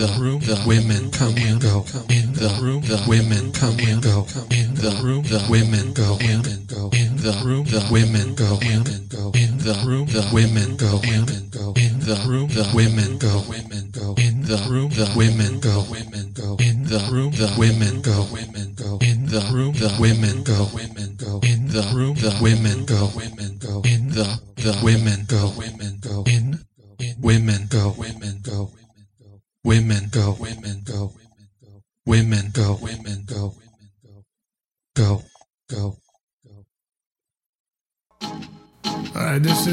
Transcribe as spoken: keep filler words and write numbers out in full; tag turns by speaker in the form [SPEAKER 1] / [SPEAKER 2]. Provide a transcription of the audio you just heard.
[SPEAKER 1] the room, the women come and go. In the room, the women come and go. In the room, the women go and go. In the room, the women go and go. In the room, the women go and go. In the room, the women go women go. In the room, the women go women go. In the room, the women go women go. In the room, the women go women go. In the room, the women go women go. In the the women go women go. In women go women go. Women go women go. Women go women go. Go go go.
[SPEAKER 2] All right, this is